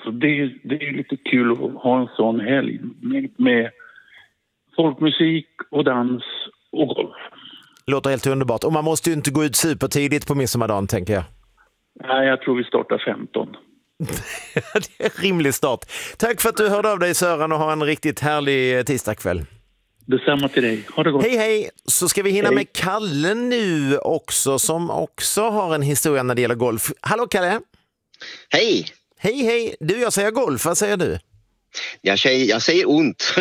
Så det är lite kul att ha en sån helg med folkmusik och dans och golf. Låter helt underbart. Och man måste ju inte gå ut supertidigt på midsommardagen, tänker jag. Nej, jag tror vi startar 15. Det är en rimlig start. Tack för att du hörde av dig, Sören, och ha en riktigt härlig tisdagskväll. Detsamma till dig. Ha det gott. Hej, hej. Så ska vi hinna med Kalle nu också, som också har en historia när det gäller golf. Hallå, Kalle. Hej! Hej, hej. Du, jag säger golf. Vad säger du? Jag säger ont.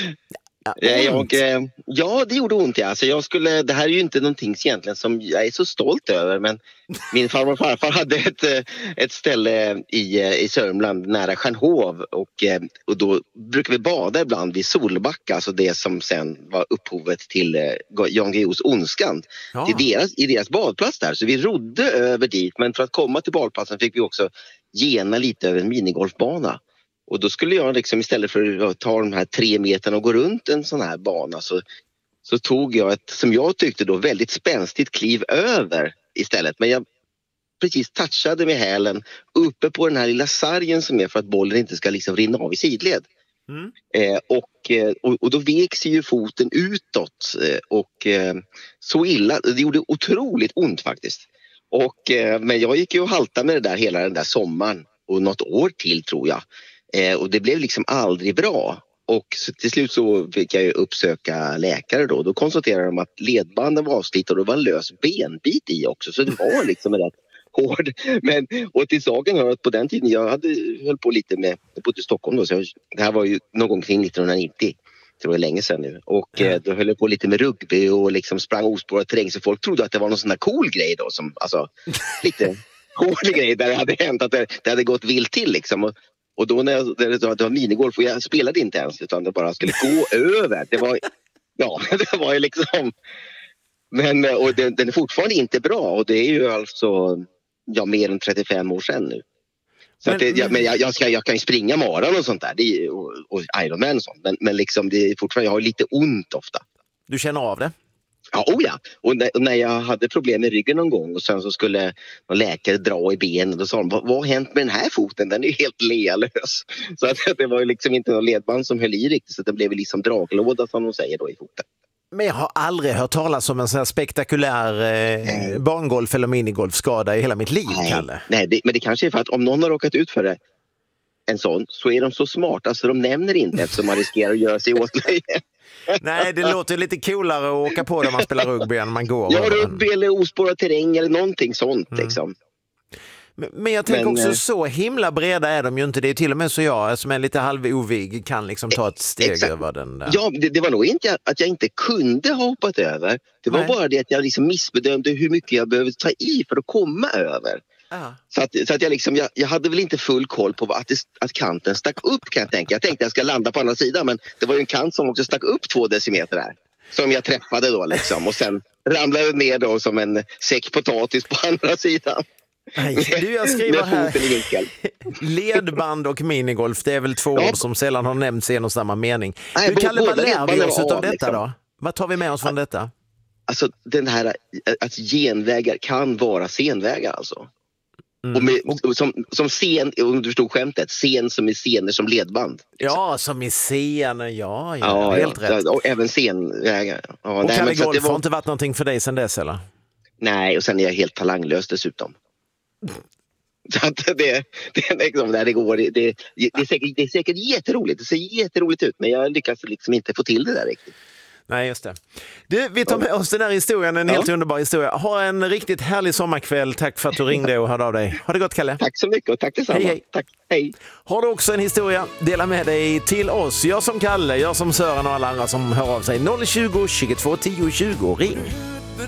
Ont. Ja, det gjorde ont. Ja. Alltså det här är ju inte någonting egentligen som jag är så stolt över, men min farmor och farfar hade ett ställe i Sörmland nära Stjärnhov och då brukar vi bada ibland vid Solbacka, alltså det som sen var upphovet till Jan Guillous Ondskan, i deras badplats där. Så vi rodde över dit, men för att komma till badplatsen fick vi också gena lite över en minigolfbana. Och då skulle jag liksom, istället för att ta de här 3 meterna och gå runt en sån här bana, så tog jag ett, som jag tyckte då, väldigt spänstigt kliv över istället. Men jag precis touchade med hälen uppe på den här lilla sargen som är för att bollen inte ska liksom rinna av i sidled. Och då vek sig ju foten utåt och så illa, det gjorde otroligt ont faktiskt. Men jag gick ju och haltade med det där hela den där sommaren och något år till, tror jag. Och det blev liksom aldrig bra. Och till slut så fick jag ju uppsöka läkare då. Då konstaterade de att ledbanden var avslitna och det var en lös benbit i också. Så det var liksom rätt hård. Och till saken hör att på den tiden jag höll på lite med, jag bodde i Stockholm då. Så det här var ju någon gång kring 1990. Det var länge sedan nu. Och då höll jag på lite med rugby och liksom sprang ospårad terräng. Så folk trodde att det var någon sån där cool grej då. Som, alltså lite cool grej där det hade hänt att det hade gått vilt till liksom. Och då när det var minigolf, och jag spelade inte ens, utan det bara skulle gå över. Det var ju liksom... Men, och den är fortfarande inte bra, och det är ju alltså mer än 35 år sedan nu. Så jag kan ju springa maran och sånt där, och Ironman och sånt, men liksom det är fortfarande, jag har lite ont ofta. Du känner av det? Ja. Och när jag hade problem med ryggen någon gång och sen så skulle någon läkare dra i benen, då sa de, vad har hänt med den här foten? Den är ju helt lealös. Så att det var ju liksom inte någon ledband som höll i riktigt, så det blev liksom draglåda som de säger då i foten. Men jag har aldrig hört talas om en sån här spektakulär barngolf- eller minigolfskada i hela mitt liv, Kalle. Nej, men det kanske är för att om någon har råkat ut för det, en sån, så är de så smarta så de nämner inte, eftersom man riskerar att göra sig åtlöje. Nej, det låter lite coolare att åka på när man spelar rugby än man går. Ja, rugby eller ospårad terräng eller någonting sånt liksom. Men jag tänker också, så himla breda är de ju inte. Det är till och med så jag som är lite halvovig kan liksom ta ett steg över den där. Ja, det var nog inte att jag inte kunde ha hoppat över. Det var bara det att jag liksom missbedömde hur mycket jag behövde ta i för att komma över. Så att jag hade väl inte full koll på att kanten stack upp, kan jag tänka. Jag tänkte att jag ska landa på andra sidan, men det var ju en kant som också stack upp 2 decimeter där. Som jag träffade då liksom, och sen ramlade ner då som en säck potatis på andra sidan. Du, jag skriver här ledband och minigolf, det är väl 2 ord som sällan har nämnts i en och samma mening. Nej, Kalle, vad lär vi oss av detta liksom då? Vad tar vi med oss från detta? Alltså den här att genvägar kan vara senvägar alltså. Och som scen, om du förstod skämtet, scen som är scener som ledband. Liksom. Ja, som i scener, ja helt rätt. Och även scenvägar. Ja, och Kalle, golf har inte varit någonting för dig sedan dess, eller? Nej, och sen är jag helt talanglös dessutom. Så att det är liksom där det går. Det är säkert jätteroligt. Det ser jätteroligt ut, men jag lyckas liksom inte få till det där riktigt. Nej, just det. Vi tar med oss den här historien, en helt underbar historia. Ha en riktigt härlig sommarkväll. Tack för att du ringde och hörde av dig. Ha det gott, Kalle. Tack så mycket och tack detsamma. Hej. Tack, hej. Har du också en historia? Dela med dig till oss. Jag som Kalle, jag som Sören och alla andra som hör av sig. 020 22 10 20. Ring.